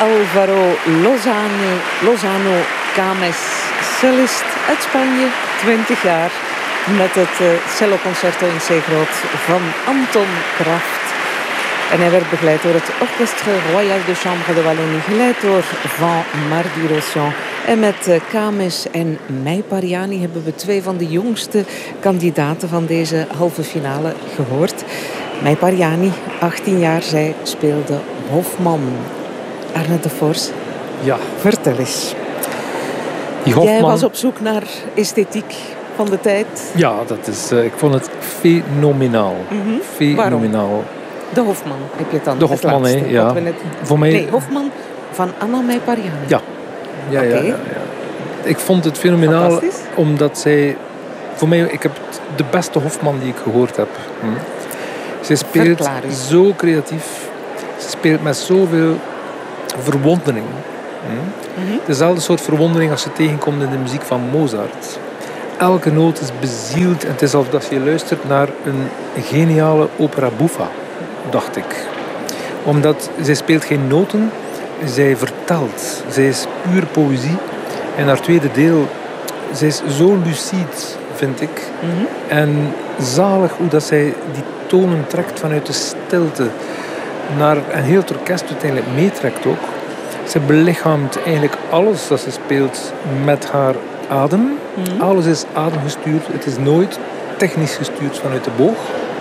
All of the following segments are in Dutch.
Álvaro Lozano Cames, cellist uit Spanje, 20 jaar, met het celloconcerto in C groot van Anton Kraft. En hij werd begeleid door het Orchestre Royal de Chambre de Wallonie, geleid door Van Mardi-Rossand. En met Cames en Mai Pariani hebben we twee van de jongste kandidaten van deze halve finale gehoord. Mai Pariani, 18 jaar, zij speelde Hofman. Arne de Vors, ja. Vertel eens. Die Hofman... Jij was op zoek naar esthetiek van de tijd. Ja, dat is, ik vond het fenomenaal. Mm-hmm. Fenomenaal. Waarom? De Hofman heb je het dan. De Hofman, hè, ja. Voor mij... Nee, Hofman van Anna Mai Pariani. Ja. Ja, okay. ja. Ik vond het fenomenaal omdat zij... Voor mij, ik heb de beste Hofman die ik gehoord heb. Zij speelt zo creatief. Ze speelt met zoveel verwondering. Mm-hmm. Dezelfde soort verwondering als je tegenkomt in de muziek van Mozart. Elke noot is bezield en het is alsof je luistert naar een geniale opera buffa, dacht ik. Omdat zij speelt geen noten, zij vertelt. Zij is puur poëzie. En haar tweede deel, zij is zo lucide, vind ik. Mm-hmm. En zalig hoe dat zij die tonen trekt vanuit de stilte naar een heel het orkest uiteindelijk meetrekt ook. Ze belichaamt eigenlijk alles dat ze speelt met haar adem. Mm-hmm. Alles is ademgestuurd. Het is nooit technisch gestuurd vanuit de boog.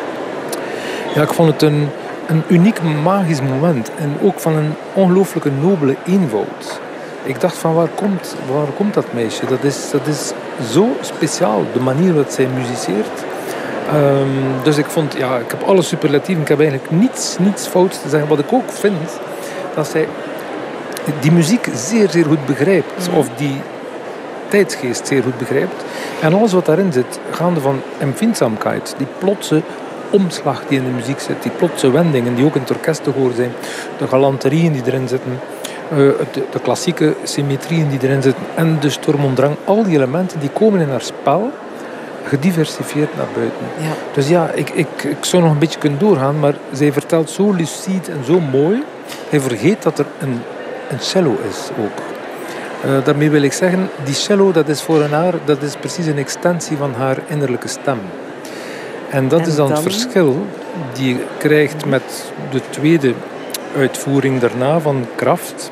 Ja, ik vond het een uniek magisch moment. En ook van een ongelooflijke nobele eenvoud. Ik dacht van waar komt dat meisje? Dat is zo speciaal, de manier waarop zij muziceert. Dus ik vond, ja, ik heb alle superlatieven. Ik heb eigenlijk niets fouts te zeggen. Wat ik ook vind, dat zij die muziek zeer, zeer goed begrijpt. Of die tijdsgeest zeer goed begrijpt. En alles wat daarin zit, gaande van empfindsamkeit, die plotse omslag die in de muziek zit, die plotse wendingen die ook in het orkest te horen zijn, de galanterieën die erin zitten, de klassieke symmetrieën die erin zitten en de Sturm und Drang, al die elementen die komen in haar spel gediversifieerd naar buiten. Ja. Dus ja, ik zou nog een beetje kunnen doorgaan, maar zij vertelt zo lucide en zo mooi. Hij vergeet dat er een cello is ook. Daarmee wil ik zeggen, die cello, dat is voor haar, dat is precies een extensie van haar innerlijke stem. En dat is dan het verschil die je krijgt met de tweede uitvoering daarna van Kraft,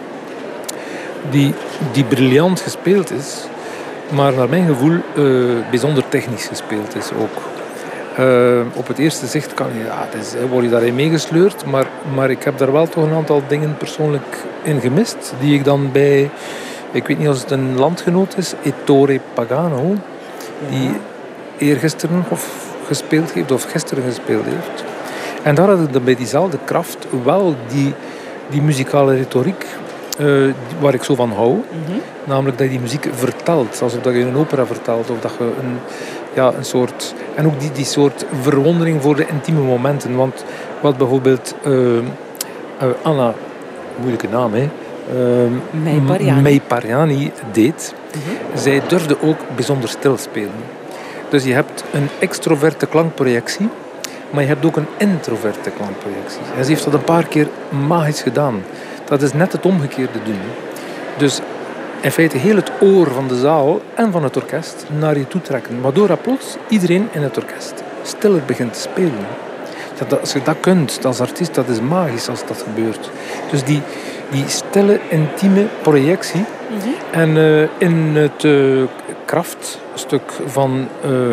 die briljant gespeeld is, maar naar mijn gevoel bijzonder technisch gespeeld is ook. Op het eerste zicht word je daarin meegesleurd, maar ik heb daar wel toch een aantal dingen persoonlijk in gemist, die ik dan bij, ik weet niet of het een landgenoot is, Ettore Pagano, die eergisteren gespeeld heeft, of gisteren gespeeld heeft. En daar had ik dan bij diezelfde Kraft wel die muzikale retoriek, waar ik zo van hou. Mm-hmm. Namelijk dat je die muziek vertelt, alsof dat je een opera vertelt, of dat je een soort... En ook die soort verwondering voor de intieme momenten. Want wat bijvoorbeeld Anna, moeilijke naam, hè, Mai Pariani deed, zij durfde ook bijzonder stil spelen. Dus je hebt een extroverte klankprojectie, maar je hebt ook een introverte klankprojectie. En ze heeft dat een paar keer magisch gedaan. Dat is net het omgekeerde doen. Dus in feite heel het oor van de zaal en van het orkest naar je toe trekken. Waardoor dat plots iedereen in het orkest stiller begint te spelen. Als je dat kunt als artiest, dat is magisch als dat gebeurt. Dus die stille, intieme projectie. Mm-hmm. En in het Kraftstuk van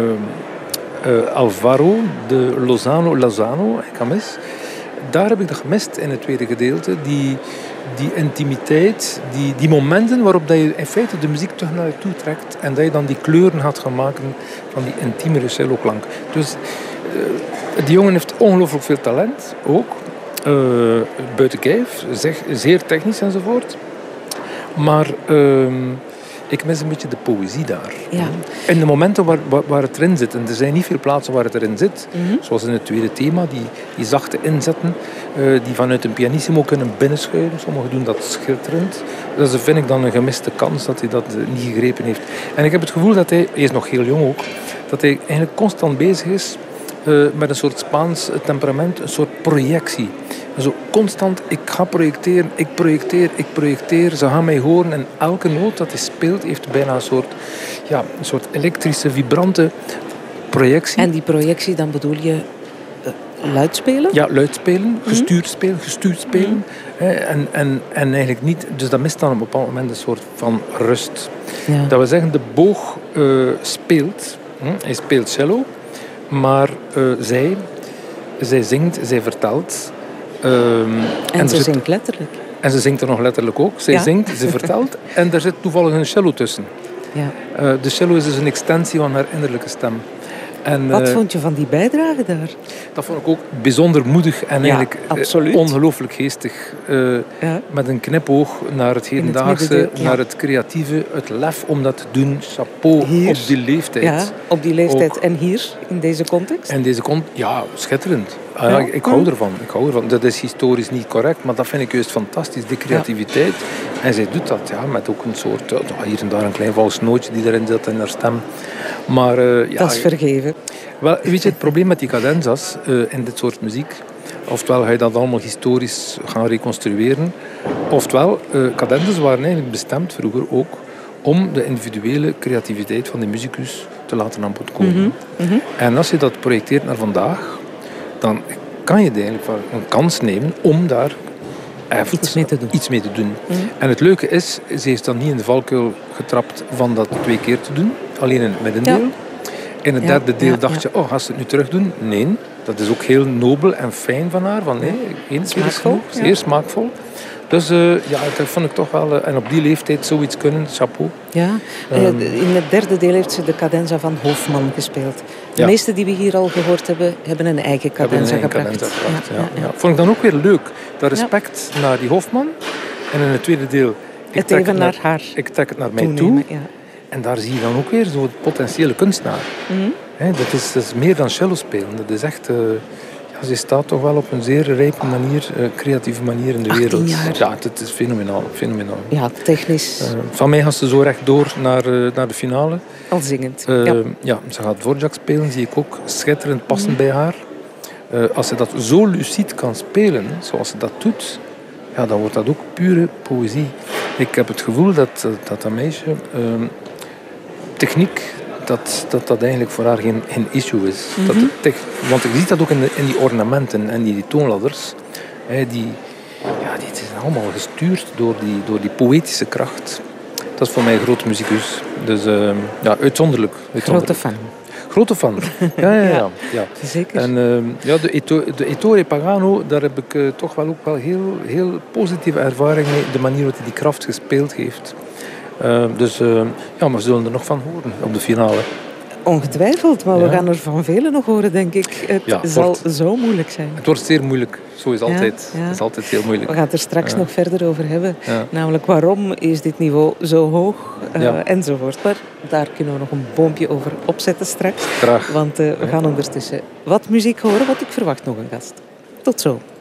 Álvaro de Lozano Cames, daar heb ik dat gemist in het tweede gedeelte. Die intimiteit, die momenten waarop dat je in feite de muziek terug naar je toe trekt en dat je dan die kleuren gaat gaan maken van die intiemere celloklank. Dus die jongen heeft ongelooflijk veel talent, ook. Buiten kijf, zeer technisch enzovoort. Maar ik mis een beetje de poëzie daar. Ja. In de momenten waar het erin zit, en er zijn niet veel plaatsen waar het erin zit, zoals in het tweede thema, die zachte inzetten, die vanuit een pianissimo kunnen binnenschuiven. Sommigen doen dat schitterend. Dus dat vind ik dan een gemiste kans dat hij dat niet gegrepen heeft. En ik heb het gevoel dat hij is nog heel jong ook, dat hij eigenlijk constant bezig is met een soort Spaans temperament, een soort projectie. Zo constant, ik ga projecteren, ik projecteer. Ze gaan mij horen en elke noot dat hij speelt heeft bijna een soort elektrische, vibrante projectie. En die projectie, dan bedoel je luid spelen? Ja, luid spelen, gestuurd spelen. En eigenlijk niet, dus dat mist dan op een bepaald moment een soort van rust. Ja. Dat we zeggen, de boog speelt, hij speelt cello, maar zij zingt, zij vertelt. En ze zingt letterlijk. En ze zingt er nog letterlijk ook. Zij zingt, ze vertelt en daar zit toevallig een cello tussen. Ja. De cello is dus een extensie van haar innerlijke stem. En, wat vond je van die bijdrage daar? Dat vond ik ook bijzonder moedig en eigenlijk ongelooflijk geestig. Met een knipoog naar het hedendaagse, naar het creatieve, het lef om dat te doen. Chapeau hier. Op die leeftijd. Ja, op die leeftijd. Ook. En hier, in deze context? In deze context, ja, schitterend. Ik hou ervan. Dat is historisch niet correct, maar dat vind ik juist fantastisch, die creativiteit. Ja. En zij doet dat met ook een soort, hier en daar een klein vals nootje die erin zit in haar stem. Maar, dat is vergeven. Wel, weet je, het probleem met die cadenzas in dit soort muziek, oftewel ga je dat allemaal historisch gaan reconstrueren, oftewel, cadenzas waren eigenlijk bestemd vroeger ook om de individuele creativiteit van de muzikus te laten aan bod komen. En als je dat projecteert naar vandaag, dan kan je eigenlijk wel een kans nemen om daar iets mee te doen. En het leuke is, ze heeft dan niet in de valkuil getrapt van dat 2 keer te doen, alleen in het middendeel. Ja. In het derde deel dacht je, ga ze het nu terug doen? Nee, dat is ook heel nobel en fijn van haar. Van, één keer is genoeg, zeer smaakvol. Dus dat vond ik toch wel... en op die leeftijd zoiets kunnen, chapeau. Ja, in het derde deel heeft ze de cadenza van Hofman gespeeld. De meeste die we hier al gehoord hebben, hebben een eigen cadenza gebracht. Ja. Vond ik dan ook weer leuk. Dat respect naar die Hofman. En in het tweede deel... Ik trek het naar mij toe. Ja. En daar zie je dan ook weer zo'n potentiële kunstenaar. Dat is meer dan cello spelen. Dat is echt... ze staat toch wel op een zeer rijpe manier, creatieve manier in de wereld. Jaar. Ja, het is fenomenaal. Ja, technisch. Van mij gaat ze zo rechtdoor naar de finale. Al zingend. Ze gaat Dvorak spelen, zie ik ook schitterend passen bij haar. Als ze dat zo lucide kan spelen, zoals ze dat doet, dan wordt dat ook pure poëzie. Ik heb het gevoel dat meisje... techniek, dat eigenlijk voor haar geen issue is. Want ik zie dat ook in die ornamenten en die toonladders. Die zijn allemaal gestuurd door die poëtische kracht. Dat is voor mij een grote muzikus. Dus uitzonderlijk. Grote fan. Ja. Zeker. En de Ettore Pagano, daar heb ik toch wel ook wel heel, heel positieve ervaring mee. De manier waarop hij die kracht gespeeld heeft. Maar we zullen er nog van horen op de finale. Ongetwijfeld, maar we gaan er van velen nog horen, denk ik. Het zal zo moeilijk zijn. Het wordt zeer moeilijk. Zo is altijd. Het is altijd heel moeilijk. We gaan het er straks nog verder over hebben. Ja. Namelijk, waarom is dit niveau zo hoog enzovoort. Maar daar kunnen we nog een boompje over opzetten straks. Graag. Want we gaan ondertussen wat muziek horen, want ik verwacht nog een gast. Tot zo.